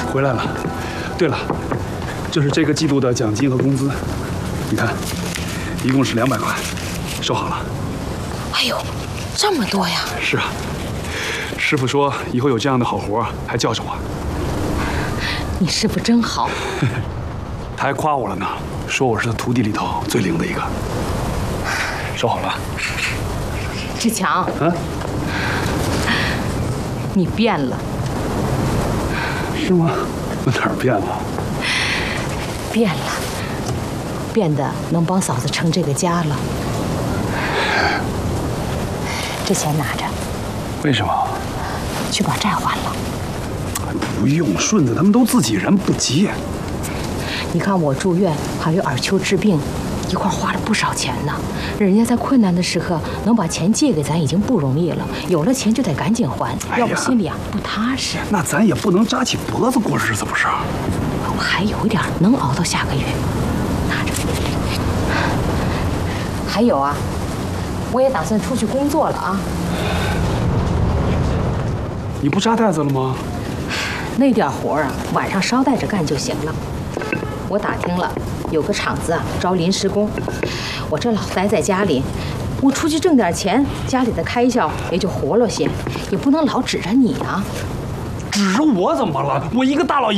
回来了。对了，这是这个季度的奖金和工资，你看，一共是200块，收好了。 哎呦，这么多呀！ 是啊，师傅说以后有这样的好活还叫着我。 你师傅真好。 他还夸我了呢，说我是他徒弟里头最灵的一个。收好了。 志强， 啊？ 你变了。 是吗？我哪儿变了？ 变了，变得能帮嫂子撑这个家了。这钱拿着。 为什么？ 去把债还了。 不用，顺子他们都自己人，不急。 你看我住院，还有尔秋治病，一块花了不少钱呢。人家在困难的时刻能把钱借给咱已经不容易了，有了钱就得赶紧还，要不心里不踏实。 那咱也不能扎起脖子过日子，不是？ 我还有一点能熬到下个月，拿着。还有啊，我也打算出去工作了啊。 你不扎袋子了吗？ 那点活啊，晚上捎带着干就行了。我打听了，有个厂子啊招临时工。我这老待在家里，我出去挣点钱，家里的开销也就活络些，也不能老指着你啊。 指着我怎么了？我一个大老爷